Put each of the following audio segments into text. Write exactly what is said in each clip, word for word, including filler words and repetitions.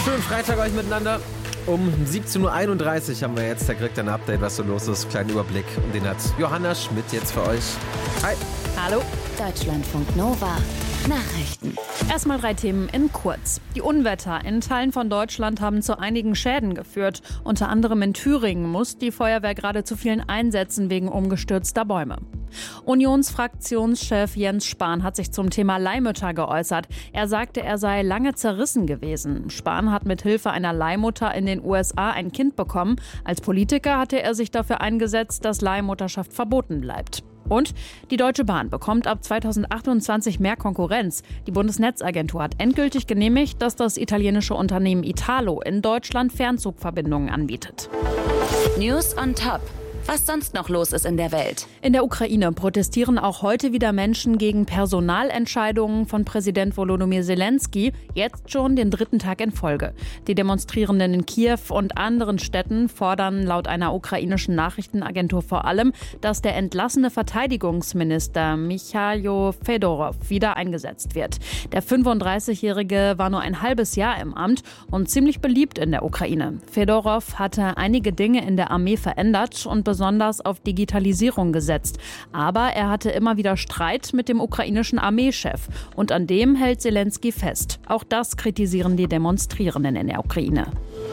Schönen Freitag euch miteinander. Um siebzehn Uhr einunddreißig haben wir jetzt, da kriegt ihr ein Update, was so los ist. Kleinen Überblick. Und den hat Johanna Schmidt jetzt für euch. Hi. Hallo. Deutschlandfunk Nova. Nachrichten. Erstmal drei Themen in kurz. Die Unwetter in Teilen von Deutschland haben zu einigen Schäden geführt. Unter anderem in Thüringen muss die Feuerwehr gerade zu vielen einsetzen wegen umgestürzter Bäume. Unionsfraktionschef Jens Spahn hat sich zum Thema Leihmütter geäußert. Er sagte, er sei lange zerrissen gewesen. Spahn hat mit Hilfe einer Leihmutter in den U S A ein Kind bekommen. Als Politiker hatte er sich dafür eingesetzt, dass Leihmutterschaft verboten bleibt. Und die Deutsche Bahn bekommt ab zweitausendachtundzwanzig mehr Konkurrenz. Die Bundesnetzagentur hat endgültig genehmigt, dass das italienische Unternehmen Italo in Deutschland Fernzugverbindungen anbietet. News on Top. Was sonst noch los ist in der Welt. In der Ukraine protestieren auch heute wieder Menschen gegen Personalentscheidungen von Präsident Volodymyr Zelensky, jetzt schon den dritten Tag in Folge. Die Demonstrierenden in Kiew und anderen Städten fordern laut einer ukrainischen Nachrichtenagentur vor allem, dass der entlassene Verteidigungsminister Michailo Fedorov wieder eingesetzt wird. Der fünfunddreißigjährige war nur ein halbes Jahr im Amt und ziemlich beliebt in der Ukraine. Fedorov hatte einige Dinge in der Armee verändert und besonders auf Digitalisierung gesetzt. Aber er hatte immer wieder Streit mit dem ukrainischen Armeechef. Und an dem hält Zelensky fest. Auch das kritisieren die Demonstrierenden in der Ukraine.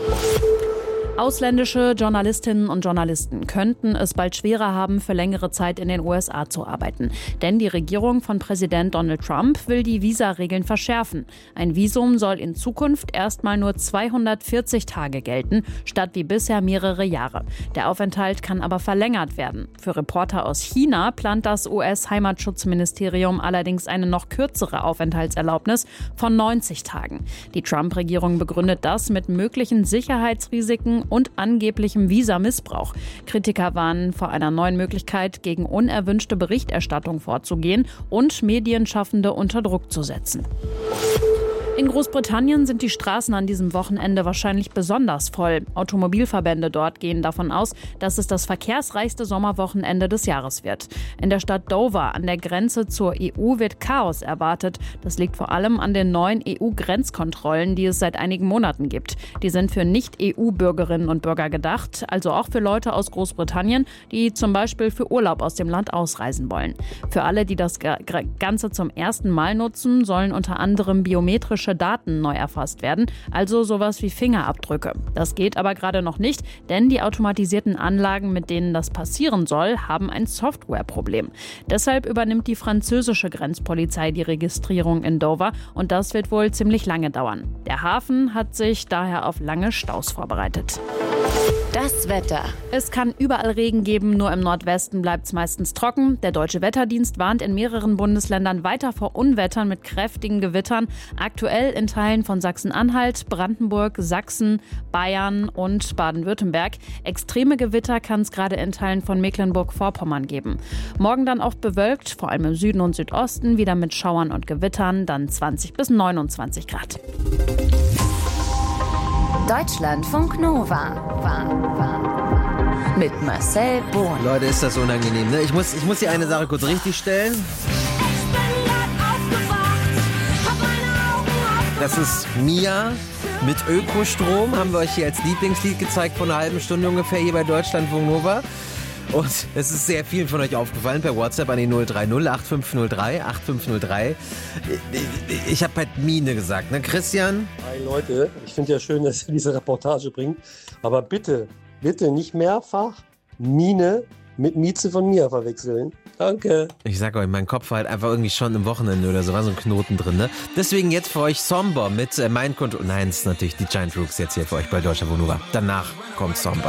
Ausländische Journalistinnen und Journalisten könnten es bald schwerer haben, für längere Zeit in den U S A zu arbeiten. Denn die Regierung von Präsident Donald Trump will die Visaregeln verschärfen. Ein Visum soll in Zukunft erstmal nur zweihundertvierzig Tage gelten, statt wie bisher mehrere Jahre. Der Aufenthalt kann aber verlängert werden. Für Reporter aus China plant das U S-Heimatschutzministerium allerdings eine noch kürzere Aufenthaltserlaubnis von neunzig Tagen. Die Trump-Regierung begründet das mit möglichen Sicherheitsrisiken und angeblichem Visamissbrauch. Kritiker warnen vor einer neuen Möglichkeit, gegen unerwünschte Berichterstattung vorzugehen und Medienschaffende unter Druck zu setzen. In Großbritannien sind die Straßen an diesem Wochenende wahrscheinlich besonders voll. Automobilverbände dort gehen davon aus, dass es das verkehrsreichste Sommerwochenende des Jahres wird. In der Stadt Dover an der Grenze zur E U wird Chaos erwartet. Das liegt vor allem an den neuen E U-Grenzkontrollen, die es seit einigen Monaten gibt. Die sind für Nicht-E U-Bürgerinnen und Bürger gedacht, also auch für Leute aus Großbritannien, die zum Beispiel für Urlaub aus dem Land ausreisen wollen. Für alle, die das Ganze zum ersten Mal nutzen, sollen unter anderem biometrische Daten neu erfasst werden, also sowas wie Fingerabdrücke. Das geht aber gerade noch nicht, denn die automatisierten Anlagen, mit denen das passieren soll, haben ein Softwareproblem. Deshalb übernimmt die französische Grenzpolizei die Registrierung in Dover und das wird wohl ziemlich lange dauern. Der Hafen hat sich daher auf lange Staus vorbereitet. Das Wetter. Es kann überall Regen geben, nur im Nordwesten bleibt es meistens trocken. Der Deutsche Wetterdienst warnt in mehreren Bundesländern weiter vor Unwettern mit kräftigen Gewittern. Aktuell in Teilen von Sachsen-Anhalt, Brandenburg, Sachsen, Bayern und Baden-Württemberg. Extreme Gewitter kann es gerade in Teilen von Mecklenburg-Vorpommern geben. Morgen dann auch bewölkt, vor allem im Süden und Südosten, wieder mit Schauern und Gewittern, dann zwanzig bis neunundzwanzig Grad. Deutschlandfunk Nova. War, war. Mit Marcel Bohn. Leute, ist das unangenehm, ne? Ich muss, ich muss hier eine Sache kurz richtig stellen. Das ist Mia mit Ökostrom. Haben wir euch hier als Lieblingslied gezeigt vor einer halben Stunde ungefähr hier bei Deutschlandfunk Nova. Und es ist sehr vielen von euch aufgefallen per WhatsApp an die null drei null acht fünf null drei acht fünf null drei. Ich habe halt Mine gesagt, ne Christian? Hi Leute, ich finde ja schön, dass ihr diese Reportage bringt. Aber bitte, bitte nicht mehrfach Mine mit Mieze von Mia verwechseln. Danke. Ich sag euch, mein Kopf war halt einfach irgendwie schon im Wochenende oder so, war so ein Knoten drin, ne? Deswegen jetzt für euch Somber mit äh, Mind Control. Nein, das ist natürlich die Giant Rooks jetzt hier für euch bei Deutschlandfunk Nova. Danach kommt Somber.